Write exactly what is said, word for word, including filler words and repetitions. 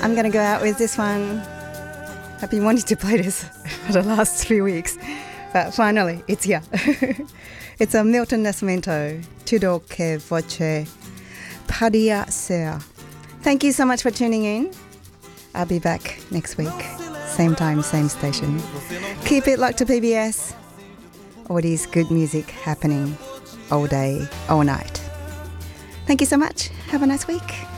I'm going to go out with this one. I've been wanting to play this for the last few weeks, but finally it's here. It's a Milton Nascimento, Tutto che voce Padilla Ser. Thank you so much for tuning in. I'll be back next week, same time, same station. Keep it locked to P B S. All this good music happening all day, all night. Thank you so much. Have a nice week.